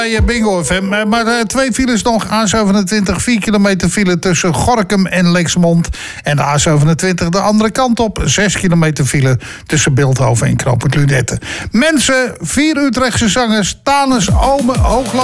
Bingo FM. Maar 2 files nog. A27, 4 kilometer file tussen Gorinchem en Lexmond. En de A27 de andere kant op. 6 kilometer file tussen Bilthoven en Knooppunt Lunette. Mensen, 4 Utrechtse zangers, Thanes, Ome, Hoogland.